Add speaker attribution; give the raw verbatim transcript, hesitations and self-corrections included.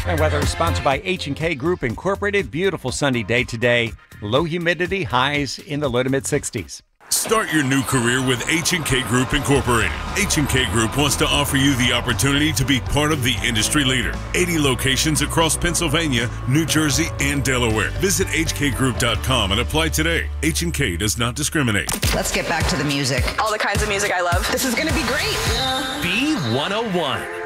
Speaker 1: And weather is sponsored by H and K Group Incorporated. Beautiful sunny day today. Low humidity, highs in the low to mid sixties.
Speaker 2: Start your new career with H and K Group Incorporated. H and K Group wants to offer you the opportunity to be part of the industry leader. eighty locations across Pennsylvania, New Jersey, and Delaware. Visit H K group dot com and apply today. H and K does not discriminate.
Speaker 3: Let's get back to the music.
Speaker 4: All the kinds of music I love. This is going to be great.
Speaker 5: B one oh one.